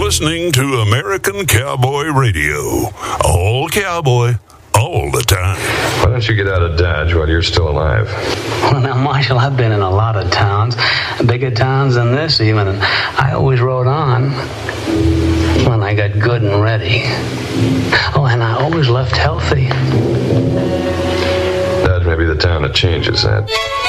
listening to American Cowboy Radio. All cowboy, all the time. Why don't you get out of Dodge while you're still alive? Well, now, Marshall, I've been in a lot of towns, bigger towns than this even, and I always rode on when I got good and ready. Oh, and I always left healthy. Dodge may be the town that changes that.